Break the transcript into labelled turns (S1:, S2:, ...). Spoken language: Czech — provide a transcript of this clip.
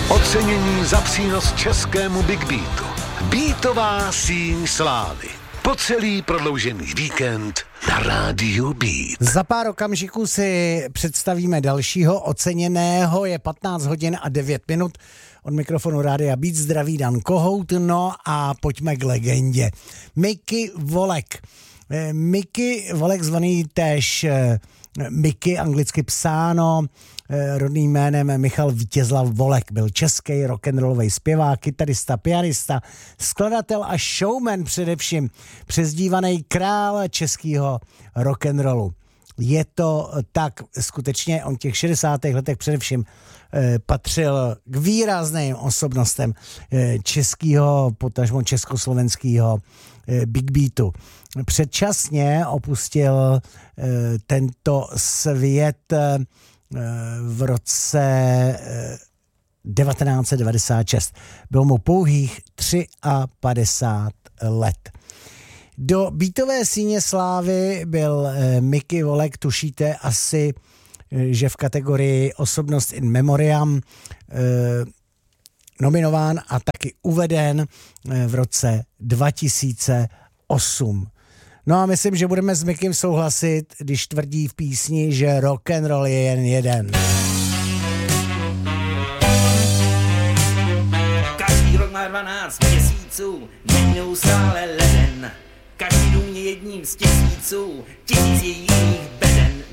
S1: Ocenění za přínos českému Big Beatu. Beatová síň slávy. Po celý prodloužený víkend na rádiu Beat.
S2: Za pár okamžiků si představíme dalšího oceněného. Je 15 hodin a 9 minut. Od mikrofonu rádia Beat zdraví Dan Kohout. No a pojďme k legendě. Mickey Volek. Mickey Volek, zvaný též Mickey, anglicky psáno, rodným jménem Michal Vítězslav Volek, byl český rock'n'rollový zpěvák, kytarista, pianista, skladatel a showman především, přezdívaný král českého rock'n'rollu. Je to tak, skutečně on v těch 60. letech především patřil k výrazným osobnostem českého, potažmo československého Big Beatu. Předčasně opustil tento svět v roce 1996. Bylo mu pouhých 53 let. Do beatové síně slávy byl Mickey Volek, tušíte asi, že v kategorii Osobnost in Memoriam nominován a taky uveden v roce 2008. No a myslím, že budeme s Mickem souhlasit, když tvrdí v písni, že rock and roll je jen jeden.
S3: Každý rok má 12 měsíců, není neustále leden. Každý dům je jedním z tisíců, tisíc je jiných bez.